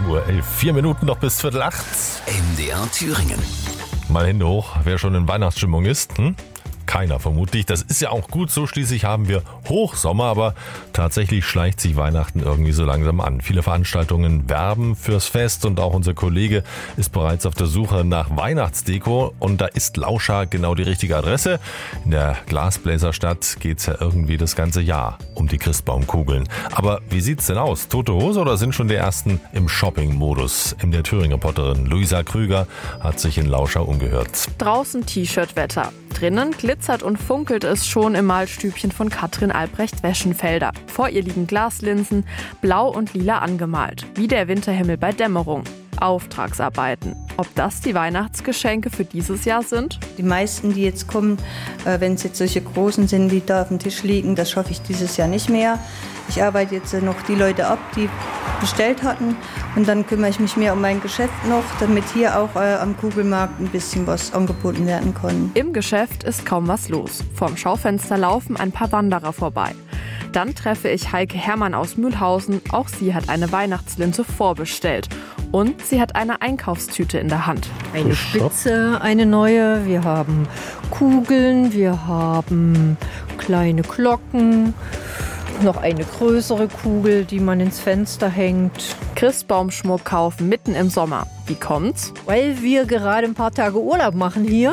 8:11 Uhr, 4 Minuten noch bis 7:45. MDR Thüringen. Mal Hände hoch, wer schon in Weihnachtsstimmung ist. Keiner vermutlich. Das ist ja auch gut so. Schließlich haben wir Hochsommer, aber tatsächlich schleicht sich Weihnachten irgendwie so langsam an. Viele Veranstaltungen werben fürs Fest und auch unser Kollege ist bereits auf der Suche nach Weihnachtsdeko und da ist Lauscha genau die richtige Adresse. In der Glasbläserstadt geht's ja irgendwie das ganze Jahr um die Christbaumkugeln. Aber wie sieht's denn aus? Tote Hose oder sind schon die ersten im Shopping-Modus? MDR Thüringen-Reporterin Luisa Krüger hat sich in Lauscha umgehört. Draußen T-Shirt-Wetter. Drinnen glitzert und funkelt es schon im Malstübchen von Katrin Albrecht-Weschenfelder. Vor ihr liegen Glaslinsen, blau und lila angemalt, wie der Winterhimmel bei Dämmerung. Auftragsarbeiten. Ob das die Weihnachtsgeschenke für dieses Jahr sind? Die meisten, die jetzt kommen, wenn es jetzt solche großen sind, die da auf dem Tisch liegen, das schaffe ich dieses Jahr nicht mehr. Ich arbeite jetzt noch die Leute ab, die bestellt hatten und dann kümmere ich mich mehr um mein Geschäft noch, damit hier auch am Kugelmarkt ein bisschen was angeboten werden kann. Im Geschäft ist kaum was los. Vorm Schaufenster laufen ein paar Wanderer vorbei. Dann treffe ich Heike Herrmann aus Mühlhausen. Auch sie hat eine Weihnachtslinse vorbestellt. Und sie hat eine Einkaufstüte in der Hand. Eine Spitze, eine neue. Wir haben Kugeln, wir haben kleine Glocken. Noch eine größere Kugel, die man ins Fenster hängt. Christbaumschmuck kaufen mitten im Sommer. Wie kommt's? Weil wir gerade ein paar Tage Urlaub machen hier.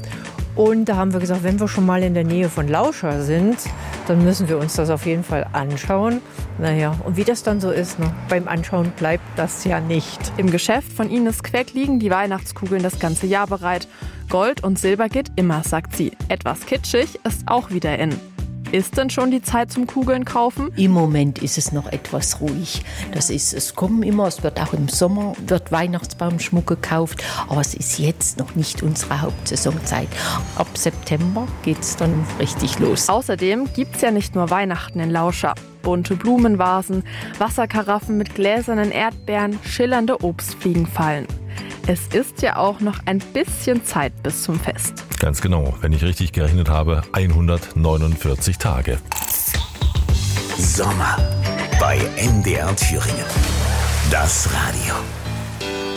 Und da haben wir gesagt, wenn wir schon mal in der Nähe von Lauscha sind, dann müssen wir uns das auf jeden Fall anschauen. Naja, und wie das dann so ist, ne? Beim Anschauen bleibt das ja nicht. Im Geschäft von Ines Queck liegen die Weihnachtskugeln das ganze Jahr bereit. Gold und Silber geht immer, sagt sie. Etwas kitschig ist auch wieder in. Ist denn schon die Zeit zum Kugeln kaufen? Im Moment ist es noch etwas ruhig. Es kommen immer, es wird auch im Sommer wird Weihnachtsbaumschmuck gekauft, aber es ist jetzt noch nicht unsere Hauptsaisonzeit. Ab September geht es dann richtig los. Außerdem gibt's ja nicht nur Weihnachten in Lauscha. Bunte Blumenvasen, Wasserkaraffen mit gläsernen Erdbeeren, schillernde Obstfliegenfallen. Es ist ja auch noch ein bisschen Zeit bis zum Fest. Ganz genau, wenn ich richtig gerechnet habe, 149 Tage. Sommer bei MDR Thüringen. Das Radio.